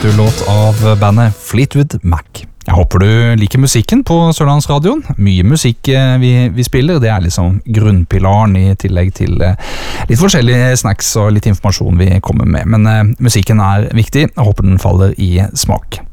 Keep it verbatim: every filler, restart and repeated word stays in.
Tattoo-låt av bandet Fleetwood Mac. Jeg håper du liker musikken på Sørlandsradioen. Mye musikk vi, vi spiller, det er liksom grunnpilaren i tillegg til litt forskjellige snacks og litt informasjon vi kommer med. Men uh, musikken er viktig, jeg håper den faller i smak.